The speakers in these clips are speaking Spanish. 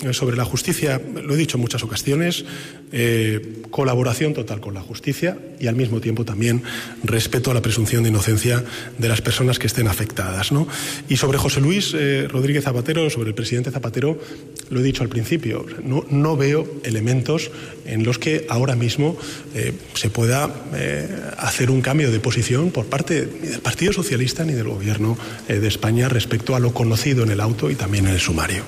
sobre la justicia, lo he dicho en muchas ocasiones, colaboración total con la justicia y al mismo tiempo también respeto a la presunción de inocencia de las personas que estén afectadas, ¿no? Y sobre José Luis Rodríguez Zapatero, sobre el presidente Zapatero, lo he dicho al principio, no veo elementos en los que ahora mismo se pueda hacer un cambio de posición por parte ni del Partido Socialista ni del Gobierno de España respecto a lo conocido en el auto y también en el sumario.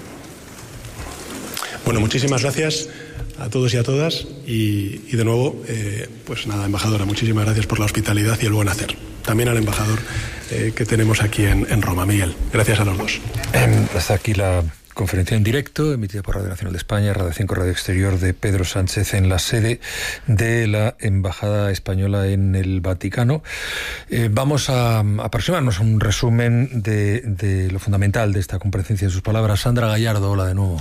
Bueno, muchísimas gracias a todos y a todas y de nuevo, pues nada, embajadora, muchísimas gracias por la hospitalidad y el buen hacer. También al embajador que tenemos aquí en Roma, Miguel. Gracias a los dos. Hasta aquí la conferencia en directo emitida por Radio Nacional de España, Radio 5, Radio Exterior, de Pedro Sánchez en la sede de la Embajada Española en el Vaticano. Vamos a aproximarnos a un resumen de lo fundamental de esta comparecencia de sus palabras. Sandra Gallardo, hola de nuevo.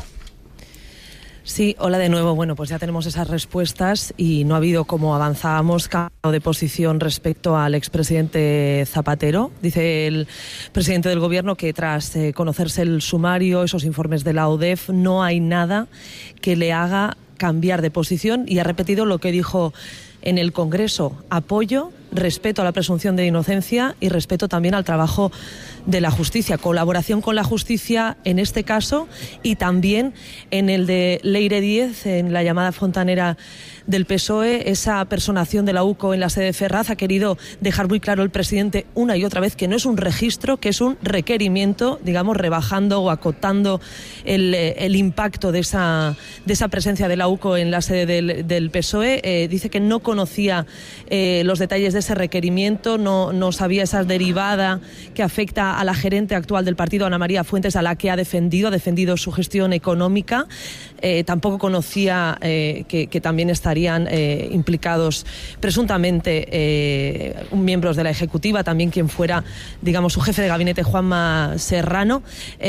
Sí, hola de nuevo. Bueno, pues ya tenemos esas respuestas y no ha habido, como avanzábamos, cambio de posición respecto al expresidente Zapatero. Dice el presidente del Gobierno que tras conocerse el sumario, esos informes de la UDEF, no hay nada que le haga cambiar de posición y ha repetido lo que dijo en el Congreso: apoyo, respeto a la presunción de inocencia y respeto también al trabajo de la justicia, colaboración con la justicia en este caso y también en el de Leire Díez, en la llamada fontanera del PSOE, esa personación de la UCO en la sede de Ferraz. Ha querido dejar muy claro el presidente una y otra vez que no es un registro, que es un requerimiento, digamos, rebajando o acotando el impacto de esa presencia de la UCO en la sede del PSOE. Dice que no conocía los detalles de ese requerimiento, no sabía esa derivada que afecta a la gerente actual del partido, Ana María Fuentes, a la que ha defendido su gestión económica. Tampoco conocía que también estarían implicados presuntamente miembros de la Ejecutiva, también quien fuera, digamos, su jefe de gabinete, Juanma Serrano.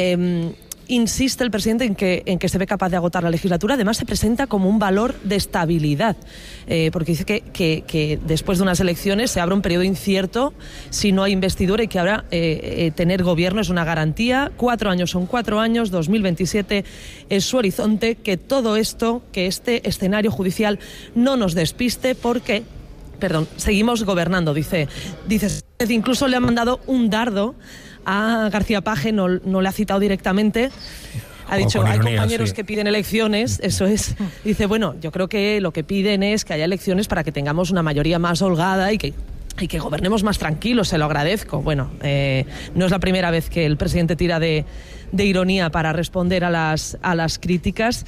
Insiste el presidente en que se ve capaz de agotar la legislatura. Además, se presenta como un valor de estabilidad, porque dice que después de unas elecciones se abre un periodo incierto si no hay investidura y que ahora tener gobierno es una garantía. 4 años son 4 años, 2027 es su horizonte. Que todo esto, que este escenario judicial no nos despiste porque, seguimos gobernando, dice. Incluso le ha mandado un dardo a García Page, no le ha citado directamente. Ha dicho, hay compañeros que piden elecciones, eso es. Dice, bueno, yo creo que lo que piden es que haya elecciones para que tengamos una mayoría más holgada y que gobernemos más tranquilos, se lo agradezco. Bueno, no es la primera vez que el presidente tira de ironía para responder a las críticas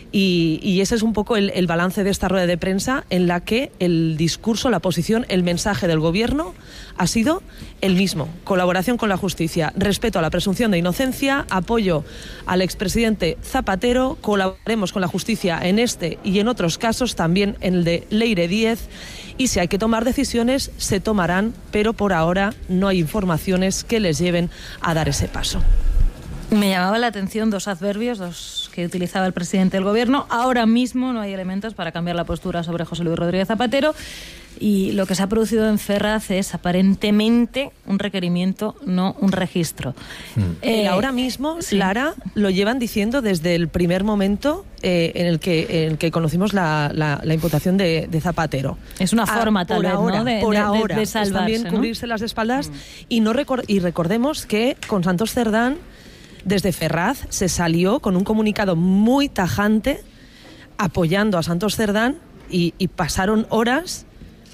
y ese es un poco el balance de esta rueda de prensa, en la que el discurso, la posición, el mensaje del Gobierno ha sido el mismo: colaboración con la justicia, respeto a la presunción de inocencia, apoyo al expresidente Zapatero, colaboraremos con la justicia en este y en otros casos, también en el de Leire Díez, y si hay que tomar decisiones, se tomarán, pero por ahora no hay informaciones que les lleven a dar ese paso. Me llamaba la atención 2 adverbios, que utilizaba el presidente del Gobierno. Ahora mismo no hay elementos para cambiar la postura sobre José Luis Rodríguez Zapatero, y lo que se ha producido en Ferraz es aparentemente un requerimiento, no un registro. Ahora mismo, sí. Lara, lo llevan diciendo desde el primer momento en el que conocimos la imputación de Zapatero. Es una forma tal vez, ahora, ¿no? de salvarse, es también, ¿no? cubrirse las espaldas. Y recordemos que con Santos Cerdán, desde Ferraz, se salió con un comunicado muy tajante apoyando a Santos Cerdán y pasaron horas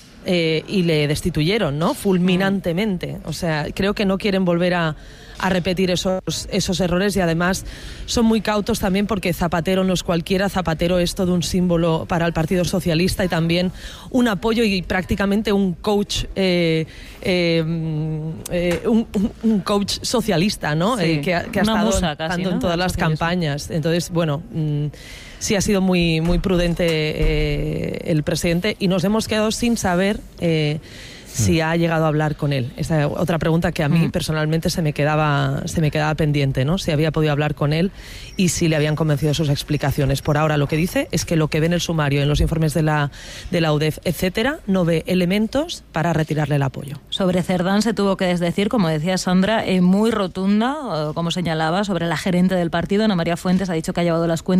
y le destituyeron, ¿no? Fulminantemente. O sea, creo que no quieren volver a repetir esos errores, y además son muy cautos también porque Zapatero no es cualquiera. Zapatero es todo un símbolo para el Partido Socialista y también un apoyo y prácticamente un coach un coach socialista, ¿no? Sí, que ha estado casi, ¿no? En todas las campañas. Entonces, bueno, sí ha sido muy, muy prudente el presidente, y nos hemos quedado sin saber si ha llegado a hablar con él. Esa es otra pregunta que a mí personalmente se me quedaba pendiente, ¿no? Si había podido hablar con él y si le habían convencido sus explicaciones. Por ahora lo que dice es que lo que ve en el sumario, en los informes de la UDEF, etcétera, no ve elementos para retirarle el apoyo. Sobre Cerdán se tuvo que desdecir, como decía Sandra, muy rotunda, como señalaba, sobre la gerente del partido. Ana María Fuentes ha dicho que ha llevado las cuentas